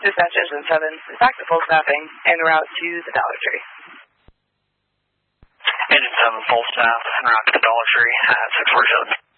Dispatch Engine 7, back to full staffing, en route to the Dollar Tree. Engine 7, full staff, en route to the Dollar Tree at 647.